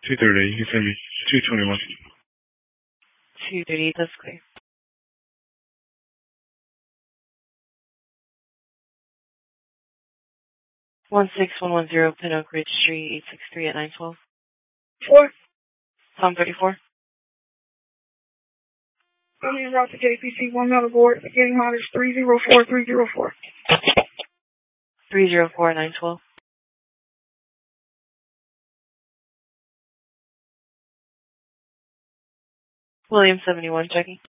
2:30, you can send me 2:21. 2:30, that's clear. 16110 Pin Oak Ridge Street, 863 at 912. 4. Tom 34. I'm in route to JPC 1 metal board. Getting hot is 304304. 304 at 912. William 71 checking.